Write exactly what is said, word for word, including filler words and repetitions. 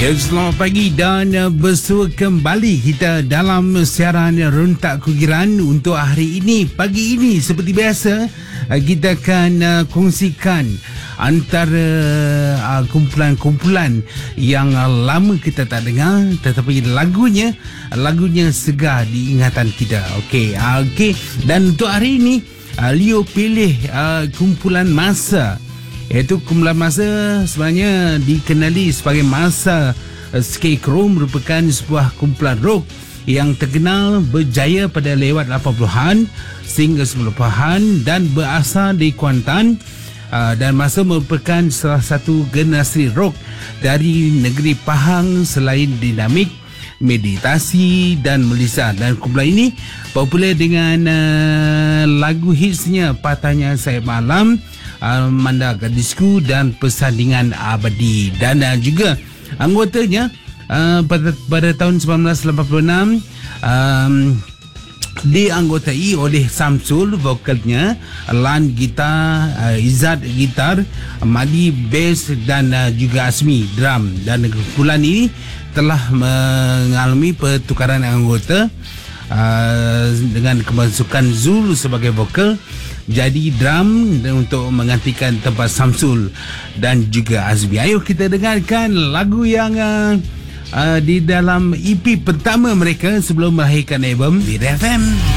Ya, selamat pagi dan uh, bersua kembali kita dalam siaran Rentak Kugiran untuk hari ini. Pagi ini seperti biasa uh, kita akan uh, kongsikan antara uh, kumpulan-kumpulan yang uh, lama kita tak dengar, tetapi lagunya lagunya segar di ingatan kita. Okey, uh, okey. Dan untuk hari ini uh, Leo pilih uh, kumpulan Masa. Iaitu kumpulan Masa sebenarnya dikenali sebagai Masa Scarecrow, merupakan sebuah kumpulan rock yang terkenal berjaya pada lewat lapan puluhan sehingga sembilan puluhan dan berasal di Kuantan. Uh, dan Masa merupakan salah satu generasi rock dari negeri Pahang selain dinamik, meditasi dan melisa. Dan kumpulan ini popular dengan uh, lagu hitsnya Patahnya Saya Malam, uh, Manda Gadisku dan Persandingan Abadi. Dan uh, juga anggotanya uh, pada, pada tahun sembilan belas lapan puluh enam um, dianggotai oleh Samsul vokalnya, Lan gitar, uh, Izzat gitar, Madi bass dan uh, juga Asmi drum. Dan kumpulan ini telah mengalami pertukaran anggota uh, dengan kemasukan Zul sebagai vokal, jadi drum untuk menggantikan tempat Samsul dan juga Azmi. Ayo kita dengarkan lagu yang uh, uh, di dalam E P pertama mereka sebelum melahirkan album di R F M.